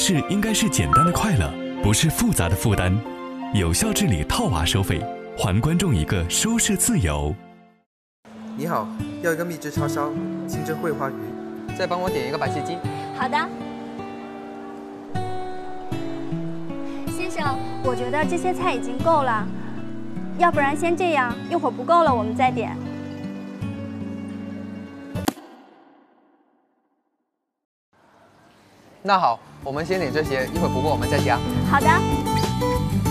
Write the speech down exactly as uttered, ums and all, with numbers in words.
事应该是简单的快乐，不是复杂的负担。有效治理套娃收费，还观众一个收视自由。 你好，要一个秘制叉烧，清蒸桂花鱼， 再帮我点一个白切鸡。 好的。先生，我觉得这些菜已经够了，要不然先这样，一会儿不够了我们再点。 那好，我们先点这些，一会儿不够我们再加。 好的。